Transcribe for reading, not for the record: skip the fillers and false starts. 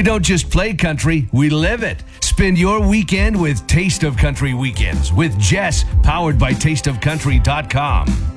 don't just play country, we live it. Spend your weekend with Taste of Country Weekends with Jess, powered by tasteofcountry.com.